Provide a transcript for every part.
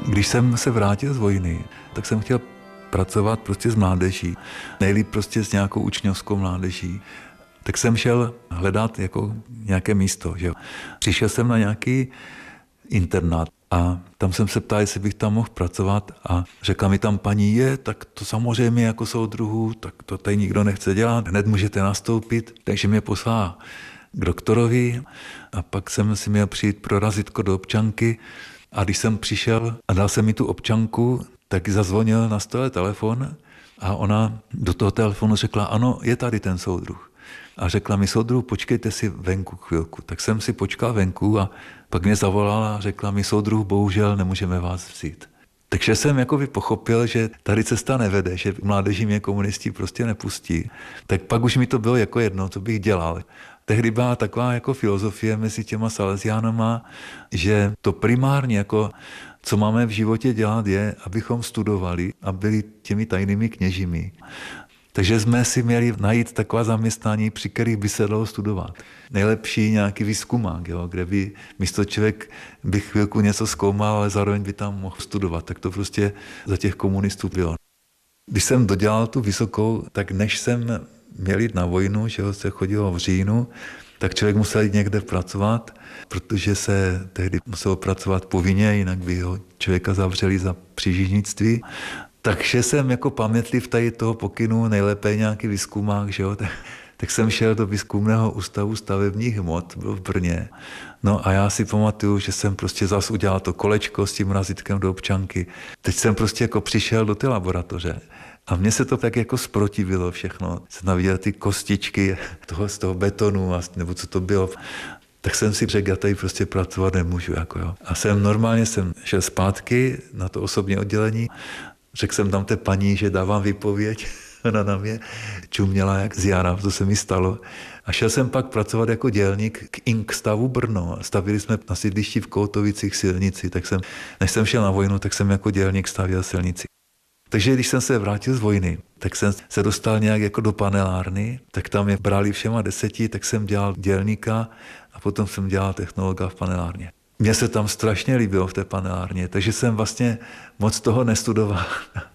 Když jsem se vrátil z vojny, tak jsem chtěl pracovat prostě s mládeží. Nejlíp prostě s nějakou učňovskou mládeží. Tak jsem šel hledat jako nějaké místo. Že? Přišel jsem na nějaký internát a tam jsem se ptal, jestli bych tam mohl pracovat a řekla mi tam paní, tak to samozřejmě jako soudruhů, tak to tady nikdo nechce dělat, hned můžete nastoupit. Takže mě poslala k doktorovi a pak jsem si měl přijít pro razítko do občanky a když jsem přišel a dal jsem mi tu občanku, tak zazvonil na stole telefon a ona do toho telefonu řekla, ano, je tady ten soudruh. A řekla mi, soudruh, počkejte si venku chvilku. Tak jsem si počkal venku a pak mě zavolala a řekla mi, soudruh, bohužel nemůžeme vás vzít. Takže jsem jako pochopil, že tady cesta nevede, že mládeží mě komunisti prostě nepustí. Tak pak už mi to bylo jako jedno, co bych dělal. Tehdy byla taková jako filozofie mezi těma Salesiánama, že to primárně jako co máme v životě dělat je, abychom studovali a byli těmi tajnými kněžími. Takže jsme si měli najít taková zaměstnání, při kterých by se dalo studovat. Nejlepší nějaký výzkumák, jo, kde by místo člověk by chvilku něco zkoumal, ale zároveň by tam mohl studovat. Tak to prostě za těch komunistů bylo. Když jsem dodělal tu vysokou, tak než jsem měl jít na vojnu, že se chodilo v říjnu, tak člověk musel jít někde pracovat, protože se tehdy muselo pracovat povinně, jinak by ho člověka zavřeli za příživnictví. Takže jsem jako pamětliv tady toho pokynu, nejlépe nějaký výzkumák, že jo, tak jsem šel do výzkumného ústavu stavebních hmot, byl v Brně. No a já si pamatuju, že jsem prostě zas udělal to kolečko s tím razítkem do občanky. Teď jsem prostě jako přišel do té laboratoře a mně se to tak jako zprotivilo všechno. Jsem tam viděl ty kostičky z toho betonu, nebo co to bylo. Tak jsem si řekl, já tady prostě pracovat nemůžu. Jako jo. A normálně jsem šel zpátky na to osobní oddělení. Řekl jsem tam té paní, že dávám výpověď. Ona na mě čuměla jak z jara, to se mi stalo. A šel jsem pak pracovat jako dělník k Inkstavu Brno. Stavili jsme na sídlišti v Koutovicích silnici, než jsem šel na vojnu, tak jsem jako dělník stavěl silnici. Takže když jsem se vrátil z vojny, tak jsem se dostal nějak jako do panelárny, tak tam mě brali všema 10, tak jsem dělal dělníka a potom jsem dělal technologa v panelárně. Mně se tam strašně líbilo v té panelárně, takže jsem vlastně moc toho nestudoval.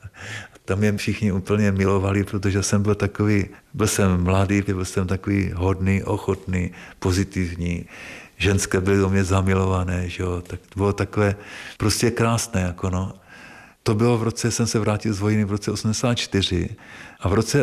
Tam mě všichni úplně milovali, protože jsem byl jsem mladý, byl jsem takový hodný, ochotný, pozitivní. Ženské byly do mě zamilované, že jo, tak to bylo takové prostě krásné, jako no. To bylo jsem se vrátil z vojny v roce 84 a v roce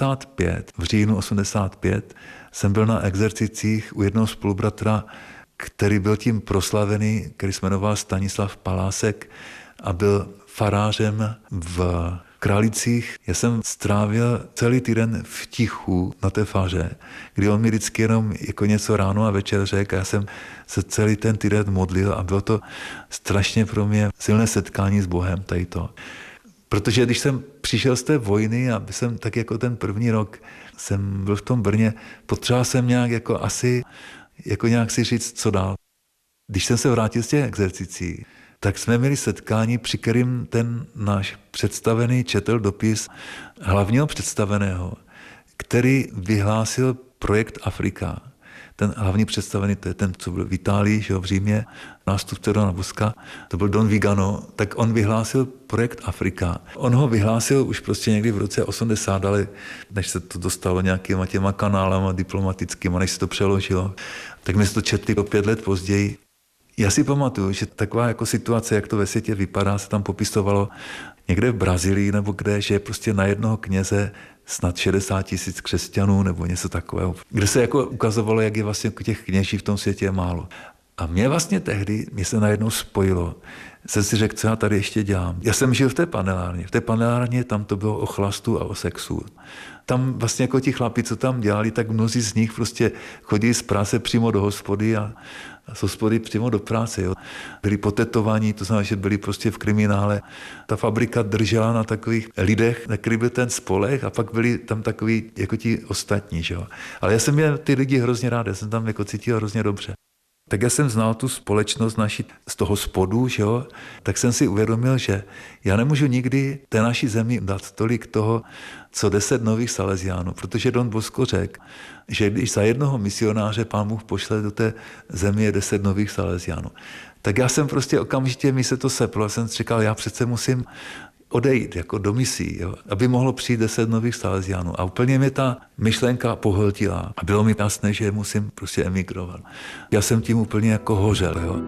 85, v říjnu 85, jsem byl na exercicích u jednoho spolubratra, který byl tím proslavený, který se jmenoval Stanislav Palásek a byl farářem v Králících. Já jsem strávil celý týden v tichu na té faře, kdy on mi vždycky jenom jako něco ráno a večer řekl a já jsem se celý ten týden modlil a bylo to strašně pro mě silné setkání s Bohem tady to. Protože když jsem přišel z té vojny a jsem tak jako ten první rok jsem byl v tom Brně, potřeboval jsem nějak jako asi jako nějak si říct, co dál. Když jsem se vrátil z těch exercicí, tak jsme měli setkání, při kterým ten náš představený četl dopis hlavního představeného, který vyhlásil projekt Afrika. Ten hlavní představený, to je ten, co byl v Itálii, že v Římě, nástupce Dona Boska, to byl Don Vigano, tak on vyhlásil projekt Afrika. On ho vyhlásil už prostě někdy v roce 80, ale než se to dostalo nějakýma těma kanálama diplomatickýma, než se to přeložilo, tak my jsme to četli o 5 let později. Já si pamatuju, že taková jako situace, jak to ve světě vypadá, se tam popisovalo někde v Brazílii nebo kde, že prostě na jednoho kněze snad 60 000 křesťanů nebo něco takového, kde se jako ukazovalo, jak je vlastně těch kněží v tom světě málo. A mě vlastně tehdy, se najednou spojilo. Jsem si řekl, co já tady ještě dělám. Já jsem žil v té panelárně. V té panelárně tam to bylo o chlastu a o sexu. Tam vlastně jako ti chlapi, co tam dělali, tak mnozí z nich prostě chodili z práce přímo do hospody a z hospody přímo do práce. Jo. Byli potetovaní, to znamená, že byli prostě v kriminále. Ta fabrika držela na takových lidech, na který byl ten spolek a pak byli tam takový jako ti ostatní. Že jo. Ale já jsem měl ty lidi hrozně rád, já jsem tam jako cítil hrozně dobře. Tak já jsem znal tu společnost naši z toho spodu, že jo? Tak jsem si uvědomil, že já nemůžu nikdy té naší zemi dát tolik toho, co 10 nových Salesiánů, protože Don Bosco řekl, že když za jednoho misionáře Pán Bůh pošle do té země 10 nových Salesiánů. Tak já jsem prostě okamžitě, mi se to seplo, jsem si říkal, já přece musím odejít jako do misí, jo, aby mohlo přijít 10 nových Salesiánů. A úplně mě ta myšlenka pohltila a bylo mi jasné, že musím prostě emigrovat. Já jsem tím úplně jako hořel. Jo.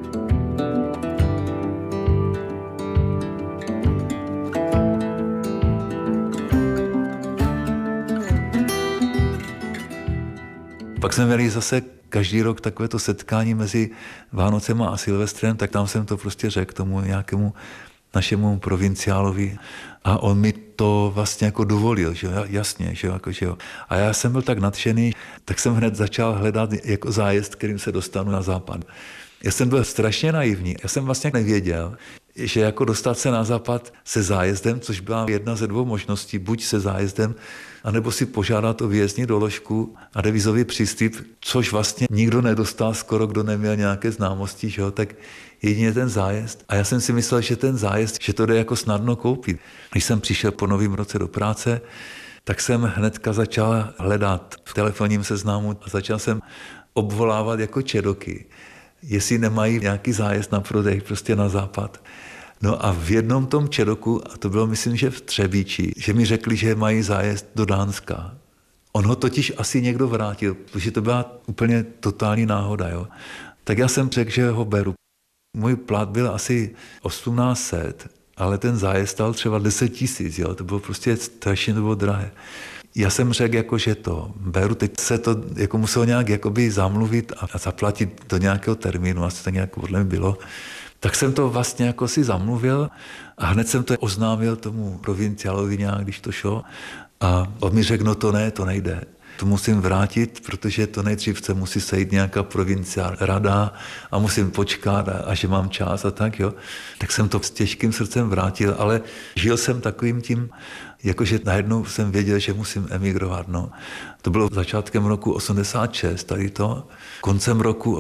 Pak jsme měli zase každý rok takovéto setkání mezi Vánocema a Silvestrem, tak tam jsem to prostě řekl tomu nějakému našemu provinciálovi a on mi to vlastně jako dovolil, že jo, jasně, že jo, jako, že jo. A já jsem byl tak nadšený, tak jsem hned začal hledat jako zájezd, kterým se dostanu na západ. Já jsem byl strašně naivní, já jsem vlastně nevěděl, že jako dostat se na západ se zájezdem, což byla jedna ze dvou možností, buď se zájezdem, anebo si požádat o výjezdní doložku a devizový příslib, což vlastně nikdo nedostal, skoro kdo neměl nějaké známosti, že jo, tak jedině ten zájezd. A já jsem si myslel, že ten zájezd, že to jde jako snadno koupit. Když jsem přišel po novém roce do práce, tak jsem hnedka začal hledat v telefonním seznamu a začal jsem obvolávat jako čedoky, jestli nemají nějaký zájezd na prodej prostě na západ. No a v jednom tom čedoku, a to bylo myslím, že v Třebíči, že mi řekli, že mají zájezd do Dánska. On ho totiž asi někdo vrátil, protože to byla úplně totální náhoda. Jo. Tak já jsem řekl, že ho beru. Můj plat byl asi 1800, ale ten zájezd stal třeba 10 000, jo. To bylo prostě strašně, to bylo drahé. Já jsem řekl, jako, že to beru, teď se to jako muselo nějak jakoby zamluvit a zaplatit do nějakého termínu, asi to nějak podle mě bylo. Tak jsem to vlastně jako si zamluvil a hned jsem to oznámil tomu provinciálovi nějak, když to šlo. A on mi řekl, no to ne, to nejde. To musím vrátit, protože to nejdřív se musí sejít nějaká provinciální rada a musím počkat a že mám čas a tak, jo. Tak jsem to s těžkým srdcem vrátil, ale žil jsem takovým tím, jakože najednou jsem věděl, že musím emigrovat, no. To bylo začátkem roku 86, tady to. Koncem roku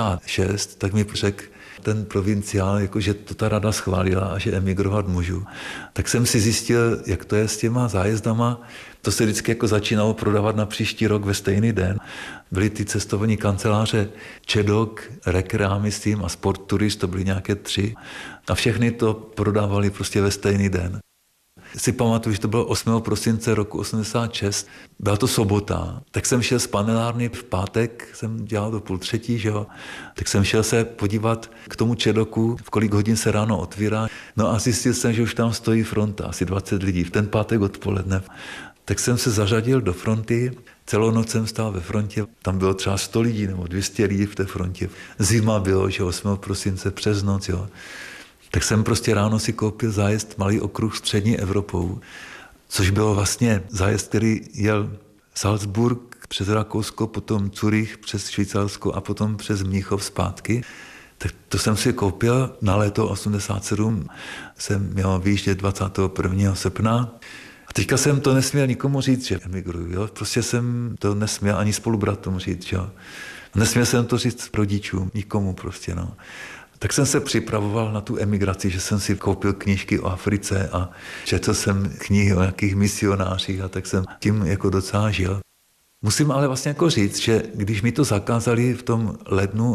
86, tak mi řekl ten provinciál, jakože to ta rada schválila a že emigrovat můžu. Tak jsem si zjistil, jak to je s těma zájezdama. To se vždycky jako začínalo prodávat na příští rok ve stejný den. Byly ty cestovní kanceláře Čedok, Rekrea, myslím, a Sport Turist, to byly nějaké 3. A všechny to prodávali prostě ve stejný den. Si pamatuju, že to bylo 8. prosince roku 86, byla to sobota, tak jsem šel z panelárny v pátek, jsem dělal do 2:30, že jo, tak jsem šel se podívat k tomu Čedoku, v kolik hodin se ráno otvírá, no a zjistil jsem, že už tam stojí fronta, asi 20 lidí, v ten pátek odpoledne. Tak jsem se zařadil do fronty, celou noc jsem stál ve frontě, tam bylo třeba 100 lidí nebo 200 lidí v té frontě. Zima bylo, že 8. prosince přes noc, jo. Tak jsem prostě ráno si koupil zájezd malý okruh střední Evropou, což bylo vlastně zájezd, který jel Salzburg přes Rakousko, potom Zurich přes Švýcarsko a potom přes Mnichov zpátky. Tak to jsem si koupil na léto 87, jsem měl výjíždět 21. srpna. A teďka jsem to nesměl nikomu říct, že emigruju. Jo? Prostě jsem to nesměl ani spolubratům říct. Jo? Nesměl jsem to říct rodičům, nikomu prostě. No. Tak jsem se připravoval na tu emigraci, že jsem si koupil knížky o Africe a četl jsem knihy o nějakých misionářích a tak jsem tím jako docela žil. Musím ale vlastně jako říct, že když mi to zakázali v tom lednu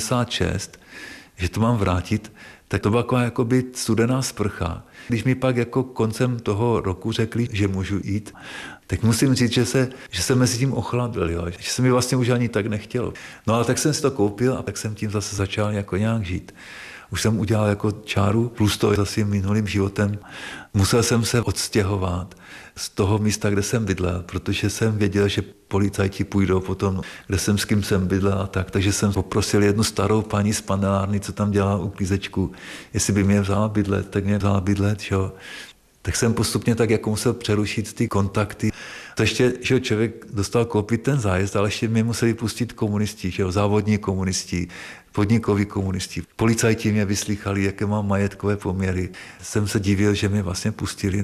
86, že to mám vrátit, tak to byla taková jakoby studená sprcha. Když mi pak jako koncem toho roku řekli, že můžu jít, tak musím říct, že jsem mezi tím ochladl, jo? Že se mi vlastně už ani tak nechtělo. No ale tak jsem si to koupil a tak jsem tím zase začal jako nějak žít. Už jsem udělal jako čáru, plus to za svým minulým životem. Musel jsem se odstěhovat z toho místa, kde jsem bydlel, protože jsem věděl, že policajti půjdou potom, kde jsem s kým jsem bydlel a tak. Takže jsem poprosil jednu starou paní z panelárny, co tam dělala uklízečku, jestli by mě vzala bydlet, tak mě vzala bydlet, jo. Tak jsem postupně tak jako musel přerušit ty kontakty. To ještě, že člověk dostal koupit ten zájezd, ale ještě mě museli pustit komunisti, že jo, závodní komunisti, podnikoví komunisti. Policajti mě vyslýchali, jaké mám majetkové poměry. Jsem se divil, že mě vlastně pustili.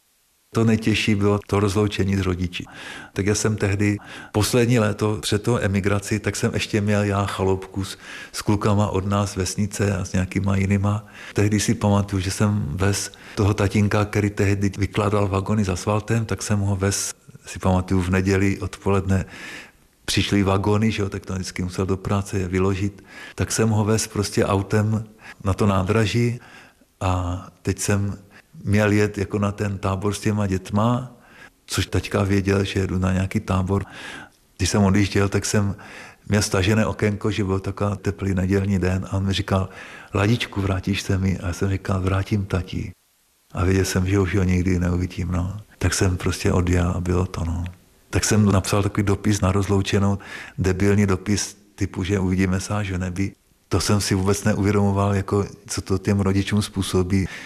To nejtěžší bylo to rozloučení s rodiči. Tak já jsem tehdy, poslední léto před tou emigraci, tak jsem ještě měl já chaloupku s klukama od nás vesnice a s nějakýma jinýma. Tehdy si pamatuju, že jsem vez toho tatínka, který tehdy vykládal vagony s asfaltem, tak jsem ho vez, si pamatuju, v neděli odpoledne přišly vagony, že jo, tak to vždycky musel do práce je vyložit, tak jsem ho vez prostě autem na to nádraží a teď jsem měl jet jako na ten tábor s těma dětma, což taťka věděl, že jedu na nějaký tábor. Když jsem odjížděl, tak jsem měl stažené okénko, že byl takový teplý nedělní den a on mi říkal, Ladičku, vrátíš se mi? A já jsem říkal, vrátím tati. A věděl jsem, že už ho nikdy neuvidím, no. Tak jsem prostě odjel a bylo to, no. Tak jsem napsal takový dopis na rozloučenou, debilní dopis typu, že uvidíme se až v nebi. To jsem si vůbec neuvědomoval, jako, co to těm rodičům způsobí.